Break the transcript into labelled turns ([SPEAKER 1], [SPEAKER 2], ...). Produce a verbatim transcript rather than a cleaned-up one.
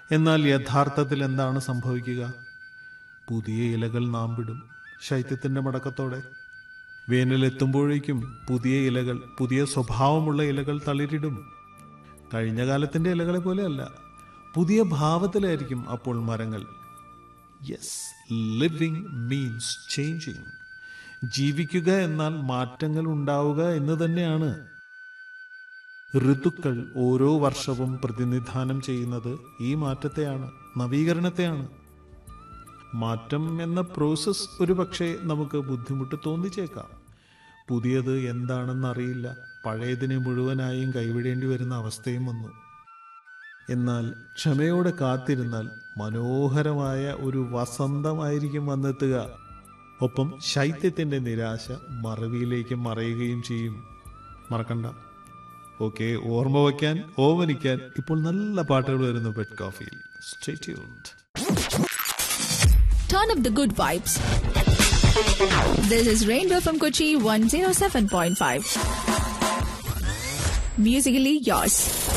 [SPEAKER 1] എന്നാൽ യഥാർത്ഥത്തിൽ എന്താണ് സംഭവിക്കുക? പുതിയ ഇലകൾ നാമ്പിടും ശൈത്യത്തിന്റെ മടക്കത്തോടെ. വേനലെത്തുമ്പോഴേക്കും പുതിയ ഇലകൾ, പുതിയ സ്വഭാവമുള്ള ഇലകൾ തളിരിടും. കഴിഞ്ഞ കാലത്തിന്റെ ഇലകളെ പോലെയല്ല, പുതിയ ഭാവത്തിലായിരിക്കും അപ്പോൾ മരങ്ങൾ. Yes, living means changing. ജീവിക്കുക എന്നാൽ മാറ്റങ്ങൾ ഉണ്ടാവുക എന്ന് തന്നെയാണ്. ഋതുക്കൾ ഓരോ വർഷവും പ്രതിനിധാനം ചെയ്യുന്നത് ഈ മാറ്റത്തെയാണ്, നവീകരണത്തെയാണ്. മാറ്റം എന്ന പ്രോസസ് ഒരു പക്ഷേ നമുക്ക് ബുദ്ധിമുട്ട് തോന്നിച്ചേക്കാം. പുതിയത് എന്താണെന്നറിയില്ല, പഴയതിനെ മുഴുവനായും കൈവിടേണ്ടി വരുന്ന അവസ്ഥയും വന്നു. എന്നാൽ ക്ഷമയോടെ കാത്തിരുന്നാൽ മനോഹരമായ ഒരു വസന്തമായിരിക്കും വന്നെത്തുക. ഒപ്പം ശൈത്യത്തിന്റെ നിരാശ മറവിയിലേക്ക് മറയുകയും ചെയ്യും. മറക്കണ്ട. ഓക്കെ, ഓർമ്മ വയ്ക്കാൻ, ഓമനിക്കാൻ ഇപ്പോൾ നല്ല പാട്ടുകൾ വരുന്നു bed കോഫിയിൽ. Stay tuned.
[SPEAKER 2] Turn up the good vibes. This is Rainbow from Kochi one oh seven point five. Musically yours.